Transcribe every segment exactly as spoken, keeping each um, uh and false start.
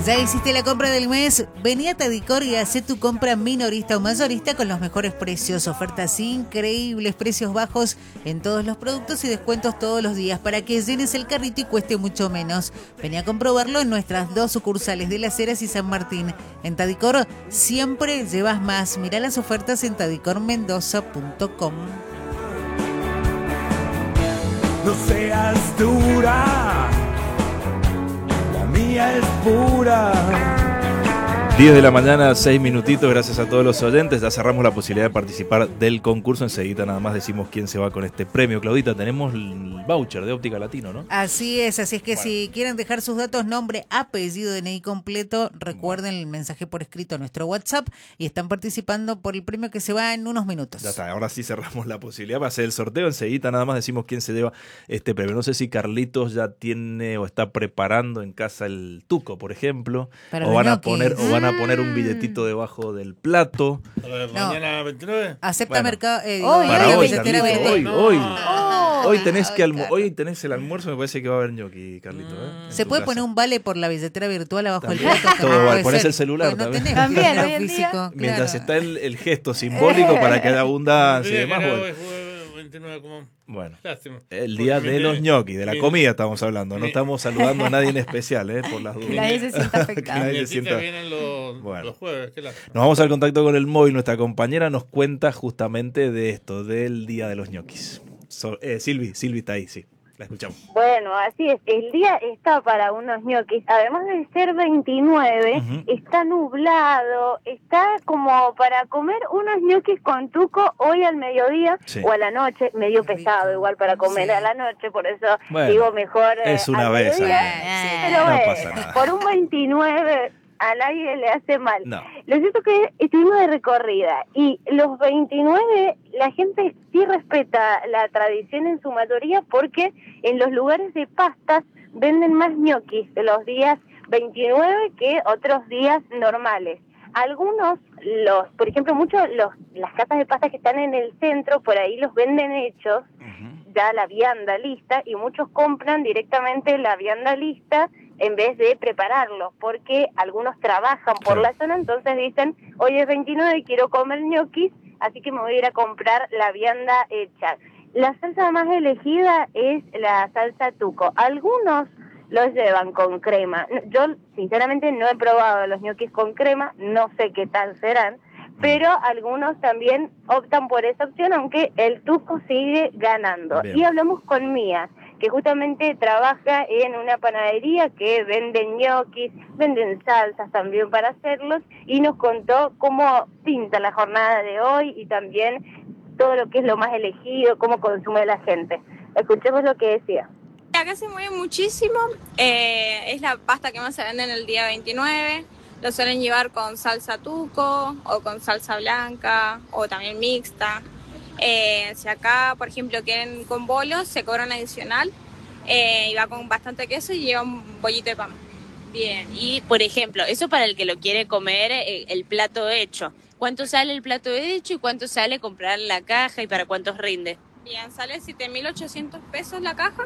¿Ya hiciste la compra del mes? Vení a Tadicor y hacé tu compra minorista o mayorista con los mejores precios. Ofertas increíbles, precios bajos en todos los productos y descuentos todos los días para que llenes el carrito y cueste mucho menos. Vení a comprobarlo en nuestras dos sucursales de Las Heras y San Martín. En Tadicor siempre llevas más. Mirá las ofertas en tadicor mendoza punto com. No seas dura, la mía es pura. diez de la mañana, seis minutitos, gracias a todos los oyentes. Ya cerramos la posibilidad de participar del concurso. Enseguida nada más decimos quién se va con este premio. Claudita, tenemos el voucher de Óptica Latino, ¿no? Así es, así es que bueno. Si quieren dejar sus datos, nombre, apellido, D N I completo, recuerden bueno. el mensaje por escrito a nuestro WhatsApp y están participando por el premio que se va en unos minutos. Ya está, ahora sí cerramos la posibilidad para hacer el sorteo. Enseguida nada más decimos quién se lleva este premio. No sé si Carlitos ya tiene o está preparando en casa el tuco, por ejemplo, Para o van a ñoquis. poner o van a poner un billetito debajo del plato. Para No. mañana veintinueve. Acepta Bueno. mercado. Eh, Hoy, digo, Para hoy, hoy, billetera Carlitos, verde. hoy, No. hoy. Oh. Hoy tenés que almo- Claro. hoy tenés el almuerzo, me parece que va a haber ñoqui, Carlitos. ¿eh? En Se tu puede casa. poner un vale por la billetera virtual abajo También. del plato. Todo también vale. puede Ponés ser. el celular Pues no también. tenés También, dinero hoy en día. físico. Mientras claro. está el, el gesto simbólico para que haya abundancia y Olvidé que demás. era Bueno, hoy, jueves veintinueve, como... bueno, Lástima. el día Porque de mi- los ñoquis, de la mi- comida estamos hablando. No mi- estamos saludando a nadie en especial, ¿eh? Por las dudas. Nadie se sienta Que afectado. nadie se Nietitas sienta- vienen los, Bueno. los jueves, qué lástima. Nos vamos al contacto con el móvil. Nuestra compañera nos cuenta justamente de esto, del día de los ñoquis. So, eh, Silvi, Silvi está ahí, sí. La escuchamos. Bueno, así es. El día está para unos ñoquis. Además de ser veintinueve, Ujú. está nublado, está como para comer unos ñoquis con tuco hoy al mediodía Sí. o a la noche. Medio Qué pesado rico. igual para comer Sí. a la noche, por eso Bueno, digo mejor eh, es una al vez, mediodía. Ana. Pero No bueno, pasa nada. por un veintinueve a nadie le hace mal. No. Lo cierto que estuvimos de recorrida y los veintinueve la gente sí respeta la tradición en su mayoría porque en los lugares de pastas venden más ñoquis los días veintinueve que otros días normales. Algunos, los, por ejemplo, muchos los las casas de pastas que están en el centro, por ahí los venden hechos, ya la vianda lista, y muchos compran directamente la vianda lista en vez de prepararlo, porque algunos trabajan por Claro. la zona, entonces dicen, hoy es veintinueve y quiero comer ñoquis, así que me voy a ir a comprar la vianda hecha. La salsa más elegida es la salsa tuco. Algunos los llevan con crema. Yo, sinceramente, no he probado los ñoquis con crema, no sé qué tal serán, pero algunos también optan por esa opción, aunque el tuco sigue ganando. Bien. Y hablamos con Mía, que justamente trabaja en una panadería que venden ñoquis, venden salsas también para hacerlos, y nos contó cómo pinta la jornada de hoy y también todo lo que es lo más elegido, cómo consume la gente. Escuchemos lo que decía. Acá se mueve muchísimo, eh, es la pasta que más se vende en el día veintinueve, lo suelen llevar con salsa tuco o con salsa blanca o también mixta. Eh, si acá, por ejemplo, quieren con bolos, se cobra un adicional eh, y va con bastante queso y lleva un bollito de pan. Bien, y por ejemplo, eso para el que lo quiere comer, eh, el plato hecho. ¿Cuánto sale el plato hecho y cuánto sale comprar la caja y para cuántos rinde? Bien, sale siete mil ochocientos pesos la caja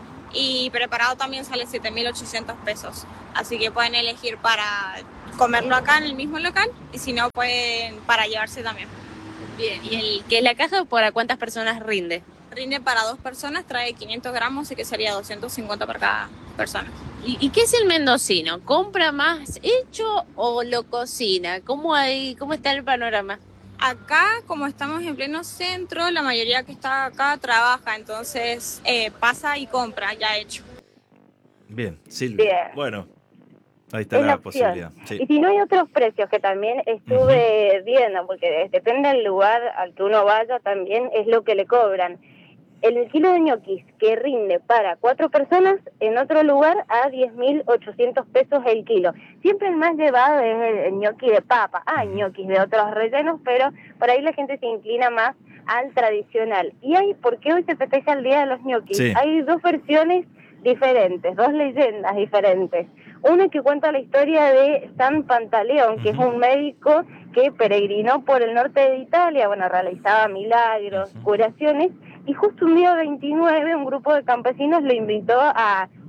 y preparado también sale siete mil ochocientos pesos. Así que pueden elegir para comerlo acá en el mismo local y si no pueden para llevarse también. Bien, ¿y el que es la caja para cuántas personas rinde? Rinde para dos personas, trae quinientos gramos, así que sería doscientos cincuenta por cada persona. ¿Y, y qué es el mendocino? ¿Compra más hecho o lo cocina? ¿Cómo hay, cómo está el panorama? Acá, como estamos en pleno centro, la mayoría que está acá trabaja, entonces eh, pasa y compra ya hecho. Bien, Silvi. Bien. Bueno, ahí está Es la, la opción. posibilidad. Sí. Y si no hay otros precios que también estuve viendo, porque depende del lugar al que uno vaya, también es lo que le cobran. El kilo de ñoquis que rinde para cuatro personas, en otro lugar a diez mil ochocientos pesos el kilo. Siempre el más llevado es el, el ñoqui de papa. Hay ñoquis de otros rellenos, pero por ahí la gente se inclina más al tradicional. Y hay, porque hoy se festeja el Día de los ñoquis, Sí. hay dos versiones diferentes, dos leyendas diferentes. Una que cuenta la historia de San Pantaleón, que Ujú. es un médico que peregrinó por el norte de Italia, bueno, realizaba milagros, Ujú. curaciones, y justo un día veintinueve un grupo de campesinos lo invitó a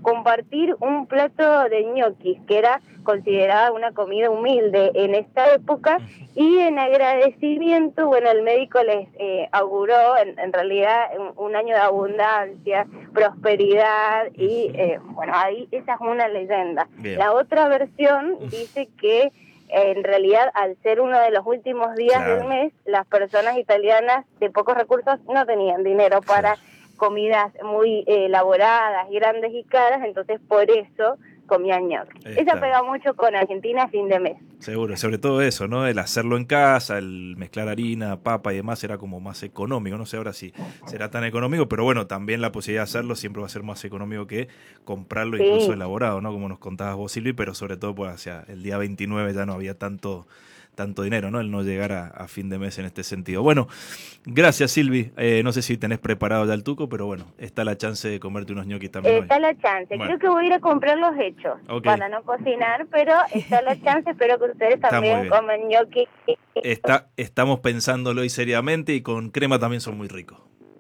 compartir un plato de ñoquis, que era considerada una comida humilde en esta época, y en agradecimiento, bueno, el médico les eh, auguró en, en realidad un, un año de abundancia, prosperidad, y eh, bueno, ahí esa es una leyenda. Bien. La otra versión dice que en realidad, al ser uno de los últimos días Claro. del mes, las personas italianas de pocos recursos no tenían dinero para comidas muy eh, elaboradas, grandes y caras, entonces por eso comían ñoquis. Ahí Esa está. pega mucho con Argentina a fin de mes. Seguro, sobre todo eso, ¿no? El hacerlo en casa, el mezclar harina, papa y demás era como más económico. No sé ahora si será tan económico, pero bueno, también la posibilidad de hacerlo siempre va a ser más económico que comprarlo Sí. incluso elaborado, ¿no? Como nos contabas vos, Silvi, pero sobre todo pues hacia el día veintinueve ya no había tanto tanto dinero, ¿no? El no llegar a, a fin de mes en este sentido. Bueno, gracias, Silvi. Eh, no sé si tenés preparado ya el tuco, pero bueno, está la chance de comerte unos ñoquis también hoy. Está la chance. Bueno. Creo que voy a ir a comprar los hechos Ok. para no cocinar, pero está la chance. Espero que ustedes Está muy también bien. coman ñoquis. Está, estamos pensándolo hoy seriamente y con crema también son muy ricos.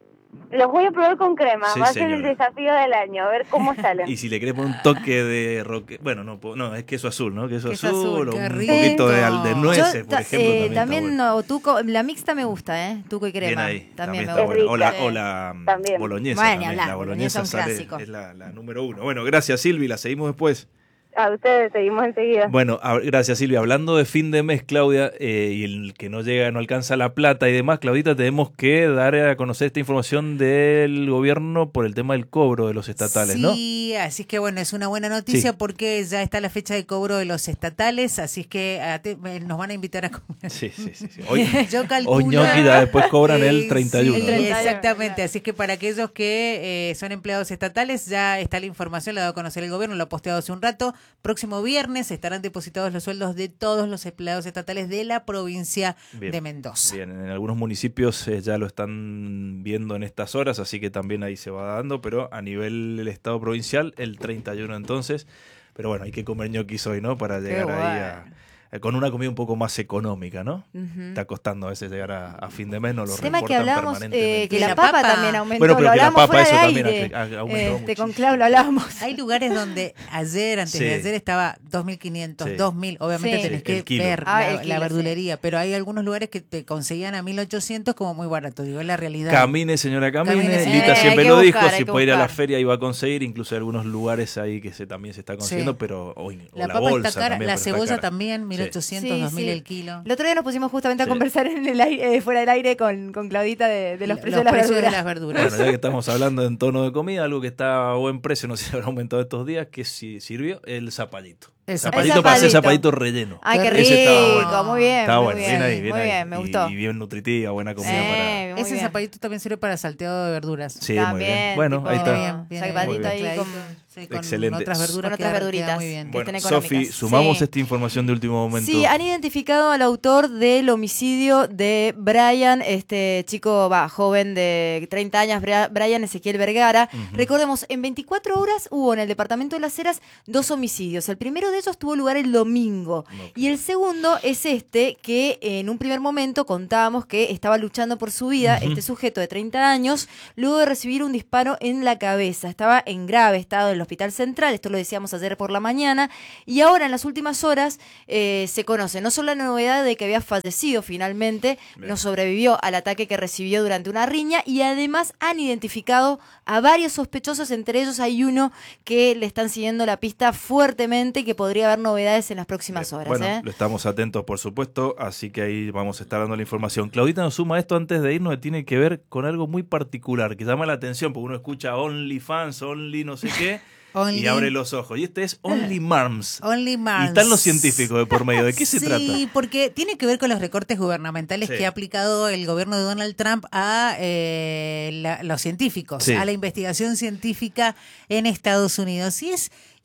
Los voy a probar con crema. Sí, Va a ser el señora. desafío del año, a ver cómo salen. Y si le querés poner un toque de roque, bueno, no, po- no, es queso azul, ¿no? Queso, Queso azul, azul, o qué un rico. poquito de, al- de Yo nueces, Yo por ta- ejemplo, eh, también, también está bueno. no, tuco, la mixta me gusta, ¿eh? Tuco y Bien crema. ahí, también, también me está gusta. bueno. O la, Rica. o la mm, También. boloñesa Bueno, también, hablar, la boloñesa boloñesa un sale, clásico. es la, la número uno. Bueno, gracias Silvi, la seguimos después. A ustedes seguimos enseguida. Bueno, a- gracias Silvia. Hablando de fin de mes, Claudia, eh, y el que no llega, no alcanza la plata y demás, Claudita, tenemos que dar a conocer esta información del gobierno por el tema del cobro de los estatales, ¿no? Sí, así es que bueno, es una buena noticia Sí. porque ya está la fecha de cobro de los estatales, así es que ate- me- nos van a invitar a comer. Sí, sí, sí. sí. Hoy, Yo calculo, hoy ñoqui ya después cobran el eh, treinta y uno. sí, ¿no? El treinta y uno, exactamente, claro. así es que para aquellos que eh, son empleados estatales, ya está la información, la ha dado a conocer el gobierno, lo ha posteado hace un rato. Próximo viernes estarán depositados los sueldos de todos los empleados estatales de la provincia Bien, de Mendoza. Bien, en algunos municipios eh, ya lo están viendo en estas horas, así que también ahí se va dando, pero a nivel del Estado provincial, el treinta y uno entonces. Pero bueno, hay que comer ñoquis hoy, ¿no? Para llegar bueno. ahí a, a- con una comida un poco más económica, ¿no? Ujú. Está costando a veces llegar a, a fin de mes, no lo Tema que reportan hablábamos, permanentemente. eh, que Y la, la papa, papa. también aumentó, Bueno, pero lo que la hablábamos papa, fuera eso de también aire. ha- ha aumentado Este, muchísimo. con Clau lo hablábamos. Hay lugares donde ayer, antes Sí. de ayer, estaba dos mil quinientos, Sí. dos mil. Obviamente Sí. tenés Sí, que el kilo. ver Ah, la, el kilo, la sí. verdulería, pero hay algunos lugares que te conseguían a mil ochocientos como muy barato. Digo, es la realidad. Camine, señora, camine. Camine, sí. Lita Eh, siempre hay que lo dijo, buscar, si hay que puede ir a la buscar. feria iba a conseguir, incluso hay algunos lugares ahí que se, también se está consiguiendo, Sí. pero hoy o La la, papa bolsa está cara, también, la pero está cebolla cara. también, mil ochocientos, Sí, dos mil sí. el kilo. El otro día nos pusimos justamente a Sí. conversar en el aire, eh, fuera del aire con, con Claudita de, de los Los precios de las precios de verduras. las verduras. Bueno, ya que estamos hablando en tono de comida, algo que está a buen precio, no sé si habrá aumentado estos días, que sí sirvió el zapallito. El Zapallito para hacer zapallito. zapallito relleno. Ay, qué Ese estaba rico, bueno. muy bien. Estaba muy bueno, bien, bien ahí, bien muy ahí. bien, me Y- gustó. Y, bien nutritiva, buena comida Sí, para... muy Ese bien. zapallito también sirve para salteado de verduras. Sí, muy También, bien. Bueno, tipo, ahí está. Bien, bien, Salvadito bien. ahí Clarito, con- sí, con Excelente. otras verduras, Con otras queda- queda verduritas. muy bien. Que Bueno, estén Sofi, económicas. sumamos Sí. esta información de último momento. Sí, han identificado al autor del homicidio de Brian, este chico va, joven de treinta años, Bra- Brian Ezequiel Vergara. Ujú. Recordemos, en veinticuatro horas hubo en el departamento de Las Heras dos homicidios. El primero de ellos tuvo lugar el domingo. Ok. Y el segundo es este que en un primer momento contábamos que estaba luchando por su vida, Ujú. este sujeto de treinta años, luego de recibir un disparo en la cabeza. Estaba en grave estado en el hospital central, esto lo decíamos ayer por la mañana, y ahora en las últimas horas eh, se conoce no solo la novedad de que había fallecido finalmente, Bien. no sobrevivió al ataque que recibió durante una riña, y además han identificado a varios sospechosos, entre ellos hay uno que le están siguiendo la pista fuertemente y que podría haber novedades en las próximas Bien, horas. Bueno, ¿eh? lo estamos atentos, por supuesto, así que ahí vamos a estar dando la información. Claudita nos suma esto antes de irnos, que tiene que ver con algo muy particular, que llama la atención, porque uno escucha OnlyFans, Only no sé qué, Only- y abre los ojos. Y este es Only Marms. Only Mars. Y están los científicos de por medio. ¿De qué se sí, trata? Sí, porque tiene que ver con los recortes gubernamentales Sí. que ha aplicado el gobierno de Donald Trump a eh, la- los científicos, Sí. a la investigación científica en Estados Unidos. Y es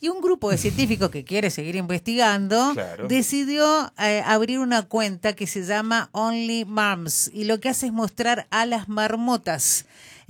Y un grupo de científicos que quiere seguir investigando Claro. decidió eh, abrir una cuenta que se llama Only Marms y lo que hace es mostrar a las marmotas.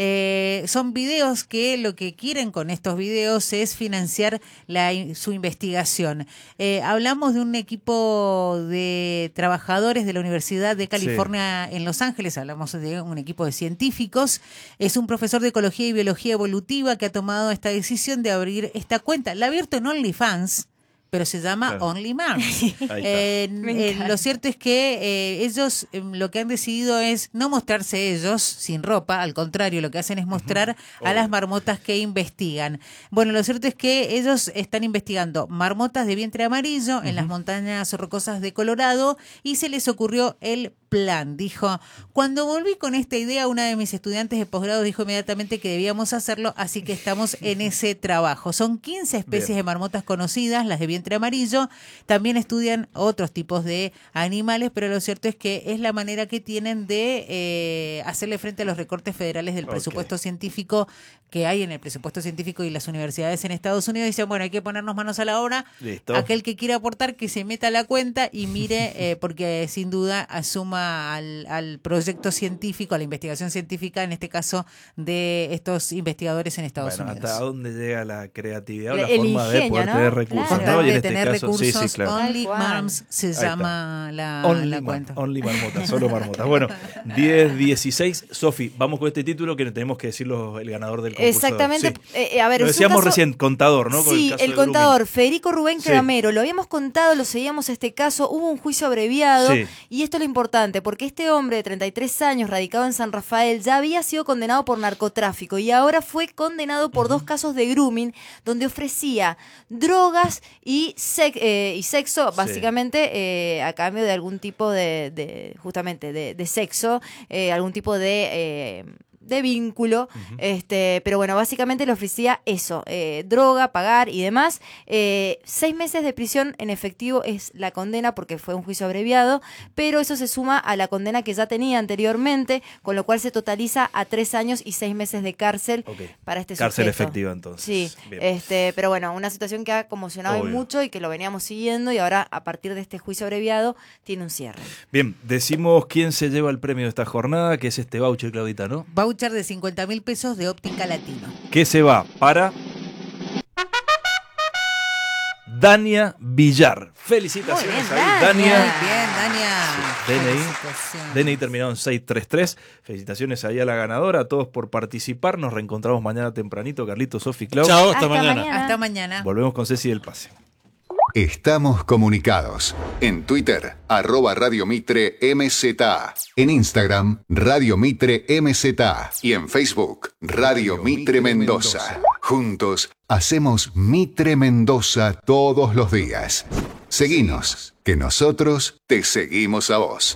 Eh, son videos que lo que quieren con estos videos es financiar la, su investigación. Eh, hablamos de un equipo de trabajadores de la Universidad de California sí. en Los Ángeles, hablamos de un equipo de científicos. Es un profesor de Ecología y Biología Evolutiva que ha tomado esta decisión de abrir esta cuenta. La ha abierto en OnlyFans, pero se llama claro. Only Marms. eh, eh, lo cierto es que eh, ellos eh, lo que han decidido es no mostrarse ellos sin ropa, al contrario, lo que hacen es mostrar uh-huh. a las marmotas que investigan. Bueno, lo cierto es que ellos están investigando marmotas de vientre amarillo uh-huh. en las montañas rocosas de Colorado y se les ocurrió el plan. Dijo, cuando volví con esta idea, una de mis estudiantes de posgrado dijo inmediatamente que debíamos hacerlo, así que estamos en ese trabajo. Son quince especies Bien. de marmotas conocidas, las de vientre amarillo. También estudian otros tipos de animales, pero lo cierto es que es la manera que tienen de eh, hacerle frente a los recortes federales del okay. presupuesto científico que hay en el presupuesto científico y las universidades en Estados Unidos. Dicen, bueno, hay que ponernos manos a la obra. Listo. Aquel que quiera aportar, que se meta a la cuenta y mire, eh, porque sin duda asuma Al, al proyecto científico, a la investigación científica, en este caso de estos investigadores en Estados bueno, Unidos. ¿Hasta dónde llega la creatividad o la el forma ingenio, de poder ¿no? tener recursos? Claro. ¿no? Y en de este tener caso, recursos, sí, sí, claro. Only Marms se Ahí llama la, Only, la mar, cuenta. Only Marmotas, solo marmotas. Bueno, diez dieciséis. Sofi, vamos con este título que tenemos que decirlo el ganador del concurso. Exactamente. Sí. Eh, a ver, Lo es un decíamos caso... recién, contador, ¿no? Con Sí, el, caso el de contador, Grooming. Federico Rubén Sí. Cramero. Lo habíamos contado, lo seguíamos este caso. Hubo un juicio abreviado Sí. y esto es lo importante, porque este hombre de treinta y tres años, radicado en San Rafael, ya había sido condenado por narcotráfico y ahora fue condenado por uh-huh. dos casos de grooming, donde ofrecía drogas y, sec- eh, y sexo, básicamente sí. eh, a cambio de algún tipo de, de justamente, de, de sexo, eh, algún tipo de... Eh, de vínculo, uh-huh. este, pero bueno, básicamente le ofrecía eso, eh, droga, pagar y demás. Eh, seis meses de prisión en efectivo es la condena porque fue un juicio abreviado, pero eso se suma a la condena que ya tenía anteriormente, con lo cual se totaliza a tres años y seis meses de cárcel okay. para este cárcel sujeto. efectiva entonces. Sí, Bien. este, pero bueno, una situación que ha conmocionado Obvio. mucho y que lo veníamos siguiendo y ahora a partir de este juicio abreviado tiene un cierre. Bien, decimos quién se lleva el premio de esta jornada, que es este voucher, Claudita, ¿no? Voucher de cincuenta mil pesos de Óptica Latino. ¿Qué se va para Dania Villar? Felicitaciones bien, ahí, Dania. Dania. Muy bien, Dania. Sí. D N I, D N I terminado en seis tres tres. Felicitaciones ahí a la ganadora, a todos por participar. Nos reencontramos mañana tempranito, Carlitos, Sofi, Clau. Chao, hasta, Hasta mañana. mañana. Hasta mañana. Volvemos con Ceci del Pase. Estamos comunicados. En Twitter, arroba Radio Mitre M Z. En Instagram, Radio Mitre M Z. Y en Facebook, Radio Mitre Mendoza. Juntos, hacemos Mitre Mendoza todos los días. Seguinos, que nosotros te seguimos a vos.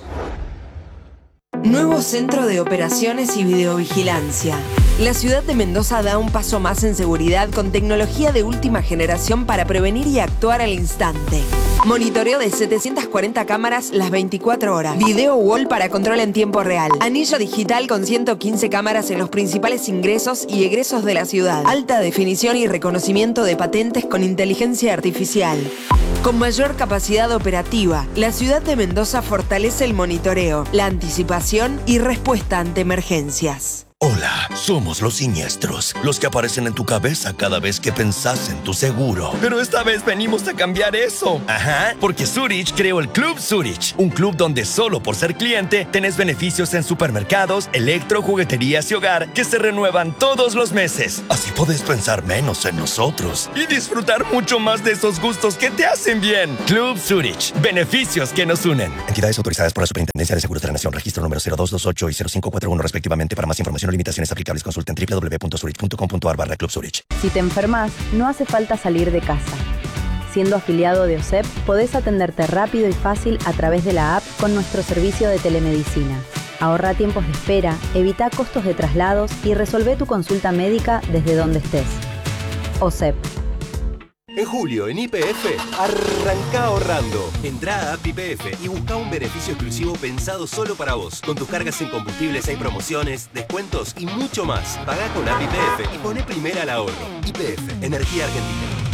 Nuevo Centro de Operaciones y Videovigilancia. La ciudad de Mendoza da un paso más en seguridad con tecnología de última generación para prevenir y actuar al instante. Monitoreo de setecientas cuarenta cámaras las veinticuatro horas. Video wall para control en tiempo real. Anillo digital con ciento quince cámaras en los principales ingresos y egresos de la ciudad. Alta definición y reconocimiento de patentes con inteligencia artificial. Con mayor capacidad operativa, la ciudad de Mendoza fortalece el monitoreo, la anticipación y respuesta ante emergencias. Hola, somos los siniestros, los que aparecen en tu cabeza cada vez que pensás en tu seguro. Pero esta vez venimos a cambiar eso. Ajá, porque Zurich creó el Club Zurich, un club donde solo por ser cliente tenés beneficios en supermercados, electro, jugueterías y hogar que se renuevan todos los meses. Así podés pensar menos en nosotros y disfrutar mucho más de esos gustos que te hacen bien. Club Zurich, beneficios que nos unen. Entidades autorizadas por la Superintendencia de Seguros de la Nación, registro número cero dos dos ocho y cero cinco cuatro uno respectivamente. Para más información o limitaciones aplicables, consulta en doble u doble u doble u punto zurich punto com punto a r barra Club Zurich. Si te enfermas, no hace falta salir de casa. Siendo afiliado de O S E P, podés atenderte rápido y fácil a través de la app con nuestro servicio de telemedicina. Ahorra tiempos de espera, evita costos de traslados y resolvé tu consulta médica desde donde estés. O S E P. En julio, en Y P F, arranca ahorrando. Entrá a App Y P F y busca un beneficio exclusivo pensado solo para vos. Con tus cargas en combustibles hay promociones, descuentos y mucho más. Pagá con App Y P F y poné primera al ahorro. Y P F, Energía Argentina.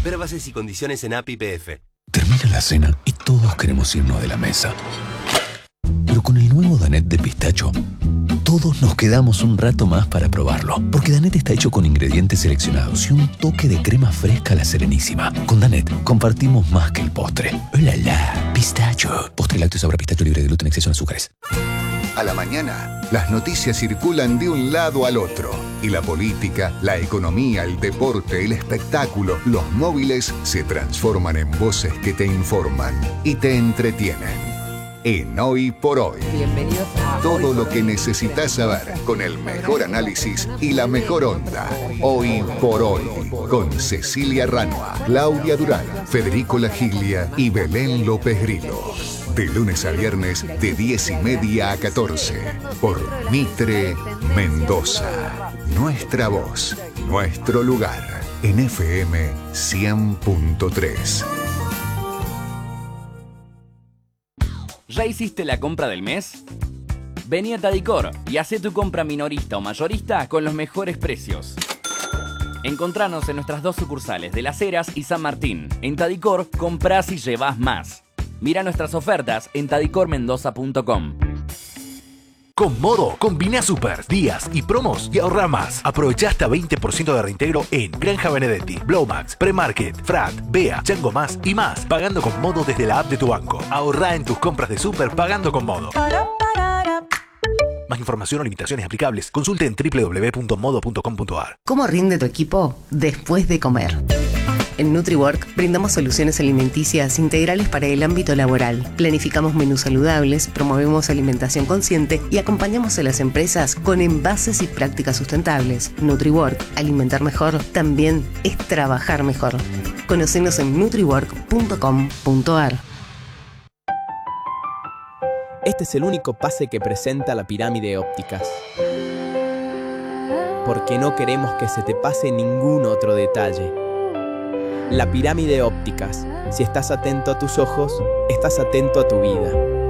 Ver bases y condiciones en app Y P F. Termina la cena y todos queremos irnos de la mesa. Pero con el nuevo Danette de pistacho, todos nos quedamos un rato más para probarlo. Porque Danette está hecho con ingredientes seleccionados y un toque de crema fresca a la Serenísima. Con Danette compartimos más que el postre. ¡Oh, la, la! Pistacho. Postre lácteo sabor a pistacho libre de gluten, exceso en azúcares. A la mañana, las noticias circulan de un lado al otro. Y la política, la economía, el deporte, el espectáculo, los móviles se transforman en voces que te informan y te entretienen. En Hoy por Hoy. Bienvenidos a Todo lo que necesitas saber con el mejor análisis y la mejor onda. Hoy por Hoy. Con Cecilia Ranua, Claudia Durán, Federico Lagiglia y Belén López Grillo. De lunes a viernes de diez y media a catorce. Por Mitre Mendoza. Nuestra voz, nuestro lugar. En F M cien punto tres. ¿Ya hiciste la compra del mes? Vení a Tadicor y hacé tu compra minorista o mayorista con los mejores precios. Encontranos en nuestras dos sucursales de Las Heras y San Martín. En Tadicor, comprás y llevás más. Mira nuestras ofertas en tadicor mendoza punto com. Con Modo, combina super, días y promos y ahorra más. Aprovecha hasta veinte por ciento de reintegro en Granja Benedetti, Blowmax, Premarket, Frat, Bea, Chango Más y más. Pagando con Modo desde la app de tu banco. Ahorra en tus compras de super pagando con Modo. Más información o limitaciones aplicables, consulte en doble u doble u doble u punto modo punto com punto a r. ¿Cómo rinde tu equipo después de comer? En NutriWork brindamos soluciones alimenticias integrales para el ámbito laboral. Planificamos menús saludables, promovemos alimentación consciente y acompañamos a las empresas con envases y prácticas sustentables. NutriWork, alimentar mejor, también es trabajar mejor. Conocenos en nutriwork punto com punto a r. Este es el único pase que presenta la pirámide ópticas. Porque no queremos que se te pase ningún otro detalle. La pirámide ópticas. Si estás atento a tus ojos, estás atento a tu vida.